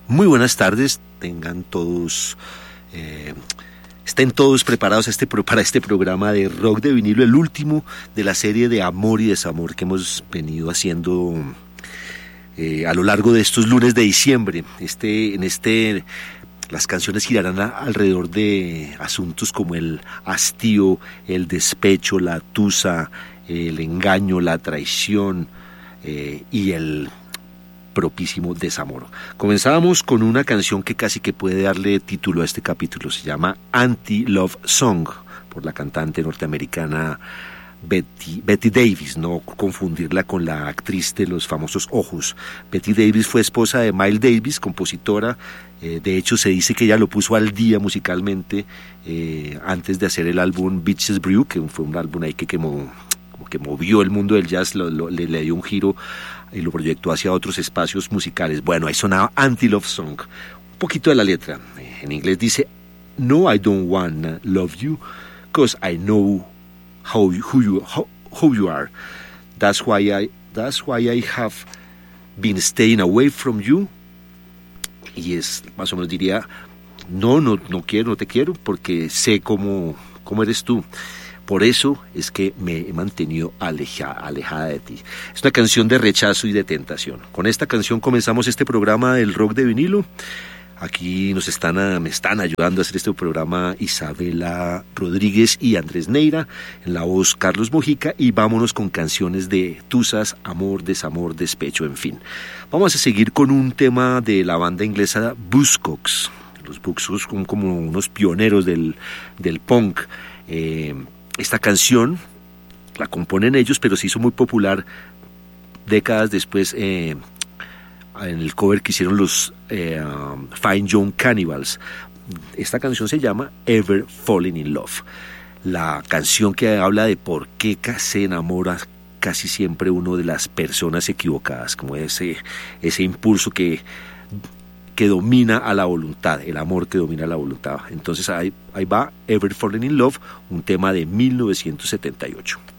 Muy buenas tardes, estén todos preparados para este programa de rock de vinilo, el último de la serie de amor y desamor que hemos venido haciendo a lo largo de estos lunes de diciembre. Las canciones girarán alrededor de asuntos como el hastío, el despecho, la tusa, el engaño, la traición y el propísimo desamor. Comenzábamos con una canción que casi que puede darle título a este capítulo. Se llama Anti-Love Song, por la cantante norteamericana Betty Davis, no confundirla con la actriz de los famosos ojos. Betty Davis fue esposa de Miles Davis, compositora. De hecho, se dice que ella lo puso al día musicalmente antes de hacer el álbum Bitches Brew, que fue un álbum ahí que movió el mundo del jazz, le dio un giro y lo proyectó hacia otros espacios musicales. Bueno, ahí sonaba Anti-Love Song. Un poquito de la letra. En inglés dice: No, I don't wanna love you, 'cause I know who you are. That's why I have been staying away from you. Y es, más o menos diría, no te quiero, porque sé cómo eres tú. Por eso es que me he mantenido alejada de ti. Es una canción de rechazo y de tentación. Con esta canción comenzamos este programa del rock de vinilo. Aquí me están ayudando a hacer este programa Isabela Rodríguez y Andrés Neira, en la voz Carlos Mojica, y vámonos con canciones de tusas, amor, desamor, despecho, en fin. Vamos a seguir con un tema de la banda inglesa Buzzcocks. Los Buzzcocks son como unos pioneros del punk. Esta canción la componen ellos, pero se hizo muy popular décadas después en el cover que hicieron los Fine Young Cannibals. Esta canción se llama Ever Falling in Love. La canción que habla de por qué se enamora casi siempre uno de las personas equivocadas, como ese impulso que domina a la voluntad, el amor que domina la voluntad. Entonces ahí va Ever Falling in Love, un tema de 1978.